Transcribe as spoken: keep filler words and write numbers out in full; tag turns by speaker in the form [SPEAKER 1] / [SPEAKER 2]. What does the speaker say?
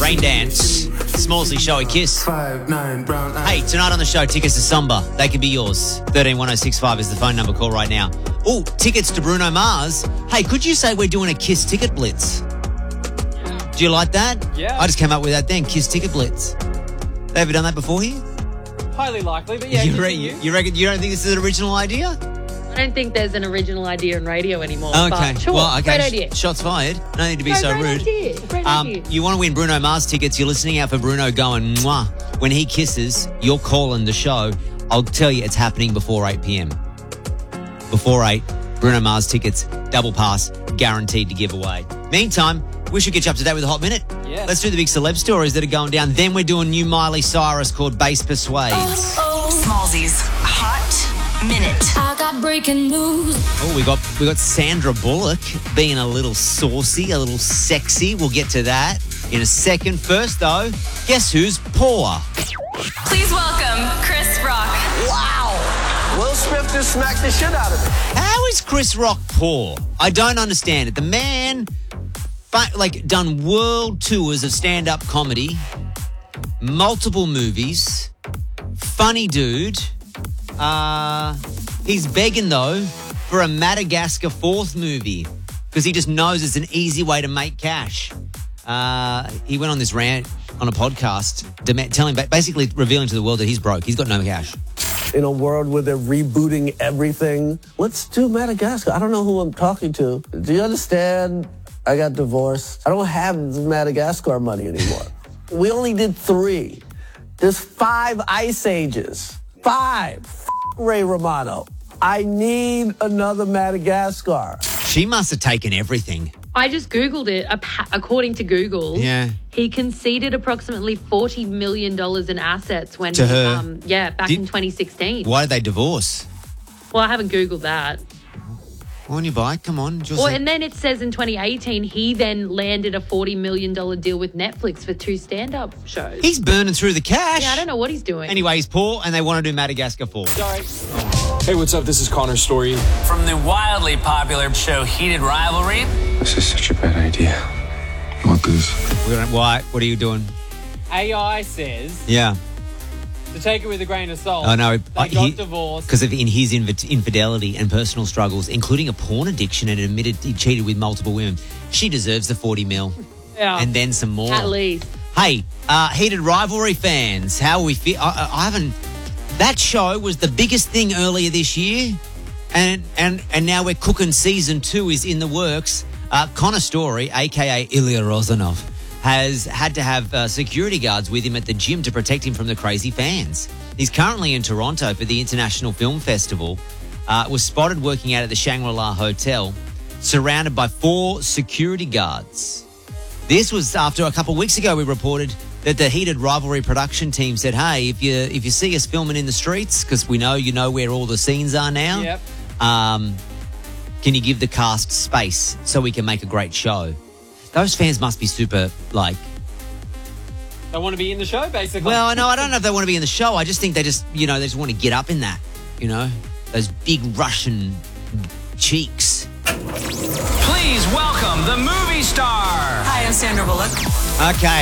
[SPEAKER 1] Rain Dance. Smallsley Show at Kiss. Hey, tonight on the show, tickets to Samba. They can be yours. thirteen one oh six five is the phone number. Call right now. Oh, tickets to Bruno Mars. Hey, could you say we're doing a Kiss ticket blitz? Do you like that?
[SPEAKER 2] Yeah.
[SPEAKER 1] I just came up with that then, Kiss ticket blitz. Have you ever done that before here?
[SPEAKER 2] Highly likely, but yeah.
[SPEAKER 1] You, re- you, you reckon you don't think this is an original idea?
[SPEAKER 3] I don't think there's an original idea in radio anymore.
[SPEAKER 1] Okay.
[SPEAKER 3] But sure,
[SPEAKER 1] well, okay.
[SPEAKER 3] great idea.
[SPEAKER 1] Sh- shots fired. No need to be
[SPEAKER 3] No,
[SPEAKER 1] so
[SPEAKER 3] great
[SPEAKER 1] rude.
[SPEAKER 3] Idea. Great
[SPEAKER 1] Um,
[SPEAKER 3] idea.
[SPEAKER 1] you want to win Bruno Mars tickets, you're listening out for Bruno going, mwah. When he kisses, you're calling the show. I'll tell you it's happening before eight p.m. Before eight, Bruno Mars tickets, double pass, guaranteed to give away. Meantime, we should get you up to date with the Hot Minute.
[SPEAKER 2] Yes.
[SPEAKER 1] Let's do the big celeb stories that are going down. Then we're doing new Miley Cyrus called Bass Persuades.
[SPEAKER 4] Oh, Smallsy's Hot Minute.
[SPEAKER 5] I got breaking news.
[SPEAKER 1] Oh, we got we got Sandra Bullock being a little saucy, a little sexy. We'll get to that in a second. First, though, guess who's poor?
[SPEAKER 4] Please welcome Chris Rock.
[SPEAKER 6] Wow! Will Smith just smacked the shit out of me.
[SPEAKER 1] How is Chris Rock poor? I don't understand it. The man, fi- like, done world tours of stand-up comedy, multiple movies, funny dude. Uh, he's begging, though, for a Madagascar fourth movie because he just knows it's an easy way to make cash. Uh, he went on this rant on a podcast, dem- telling, basically revealing to the world that he's broke. He's got no cash.
[SPEAKER 6] In a world where they're rebooting everything, let's do Madagascar. I don't know who I'm talking to. Do you understand? I got divorced. I don't have the Madagascar money anymore. We only did three. There's five ice ages. Five. F- Ray Romano. I need another Madagascar.
[SPEAKER 1] She must have taken everything.
[SPEAKER 3] I just Googled it. Ap- According to Google,
[SPEAKER 1] Yeah.
[SPEAKER 3] he conceded approximately forty million dollars in assets when
[SPEAKER 1] To
[SPEAKER 3] he,
[SPEAKER 1] her?
[SPEAKER 3] um, yeah, back
[SPEAKER 1] Did-
[SPEAKER 3] in twenty sixteen.
[SPEAKER 1] Why did they divorce?
[SPEAKER 3] Well, I haven't Googled that.
[SPEAKER 1] On your bike, come on. Just
[SPEAKER 3] Well,
[SPEAKER 1] like-
[SPEAKER 3] and then it says in twenty eighteen, he then landed a forty million dollars deal with Netflix for two stand-up shows.
[SPEAKER 1] He's burning through the cash.
[SPEAKER 3] Yeah, I don't know what he's doing.
[SPEAKER 1] Anyway, he's poor and they want to do Madagascar four.
[SPEAKER 2] Sorry.
[SPEAKER 7] Hey, what's up? This is Connor Story.
[SPEAKER 8] From the wildly popular show Heated Rivalry.
[SPEAKER 9] This is such a bad idea. What this?
[SPEAKER 1] We're gonna, why? What are you doing?
[SPEAKER 2] A I says
[SPEAKER 1] Yeah.
[SPEAKER 2] to take it with a grain of salt.
[SPEAKER 1] Oh, no.
[SPEAKER 2] They
[SPEAKER 1] uh,
[SPEAKER 2] got
[SPEAKER 1] he-
[SPEAKER 2] divorced.
[SPEAKER 1] Because of in his inv- infidelity and personal struggles, including a porn addiction and admitted he cheated with multiple women. She deserves the forty mil.
[SPEAKER 2] Yeah.
[SPEAKER 1] And then some more.
[SPEAKER 3] At least.
[SPEAKER 1] Hey, uh, Heated Rivalry fans, how we feel? I, I, I haven't. That show was the biggest thing earlier this year, and and and now we're cooking season two is in the works. Uh, Connor Story, aka Ilya Rozanov, has had to have uh, security guards with him at the gym to protect him from the crazy fans. He's currently in Toronto for the International Film Festival. Uh, was spotted working out at the Shangri-La Hotel, surrounded by four security guards. This was after a couple of weeks ago we reported that the Heated Rivalry production team said, hey, if you if you see us filming in the streets, because we know you know where all the scenes are now,
[SPEAKER 2] Yep.
[SPEAKER 1] um, can you give the cast space so we can make a great show? Those fans must be super, like...
[SPEAKER 2] They want to be in the show, basically.
[SPEAKER 1] Well, I know, I don't know if they want to be in the show. I just think they just, you know, they just want to get up in that, you know? Those big Russian cheeks.
[SPEAKER 8] Please welcome the movie star.
[SPEAKER 4] Hi, I'm Sandra Bullock.
[SPEAKER 1] Okay.